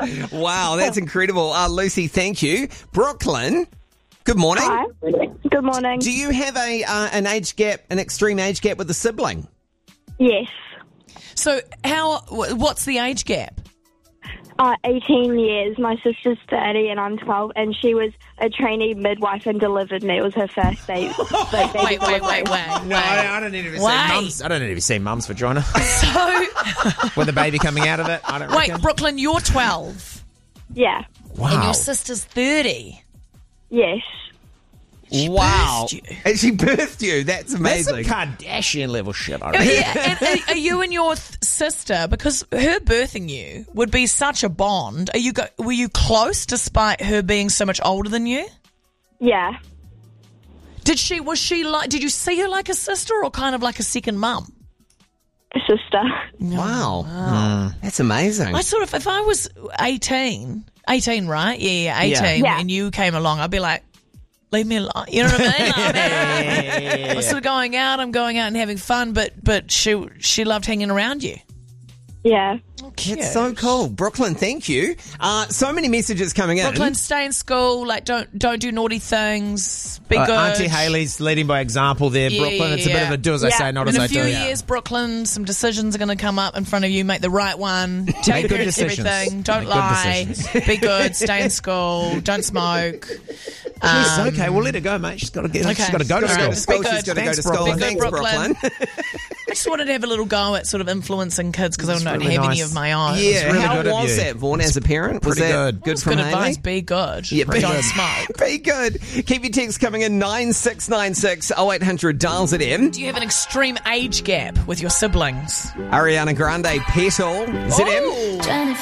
Wow, that's incredible. Lucy, thank you. Brooklyn, good morning. Hi. Good morning. Do you have an age gap, an extreme age gap with a sibling? Yes. So what's the age gap? 18 years. My sister's 30 and I'm 12, and she was a trainee midwife and delivered me. It was her first day. Wait. No, I don't need to see mums. I don't need to see mum's vagina. So, With the baby coming out of it. I don't wait, reckon. Brooklyn, you're 12 Yeah. Wow. and your sister's 30. Yes. Wow. birthed you. And she birthed you. That's That's amazing. some Kardashian level shit. I reckon. Yeah, and are you and your sister, because her birthing you would be such a bond, were you close despite her being so much older than you? Yeah. Did you see her like a sister or kind of like a second mum? A sister. Wow. That's amazing. I sort of, if I was 18, right? Yeah, 18, Yeah. and you came along, I'd be like, leave me alone. You know what I mean? I'm sort of going out and having fun, but she loved hanging around you. Yeah. It's so cool. Brooklyn, thank you. So many messages coming in. Brooklyn, stay in school. Like, don't do naughty things. Be good. Auntie Hayley's leading by example there, Yeah, Brooklyn. It's a bit of a do as I Yeah. say, not In as I a few do. years, Brooklyn, some decisions are going to come up in front of you. Make the right one. Take good care of decisions. everything. Don't Make good lie. decisions. Be good. Stay in school. Don't smoke. She's okay. We'll let her go, mate. She's got to get. Okay. She's got to go to All right. school. Be good. She's got to go Thanks, to school. Brooklyn. Thanks, Be good, Brooklyn. I just wanted to have a little go at sort of influencing kids because I don't really have any nice. of my own. Yeah, really how good of was you. that, Vaughan, as a parent? Was Pretty that good. good It's from good Hayley? advice. Be good. Yeah, be Don't good. smoke. Be good. Keep your texts coming in 9696 0800 dials it in. Do you have an extreme age gap with your siblings? Ariana Grande, Petal, ZM. Oh.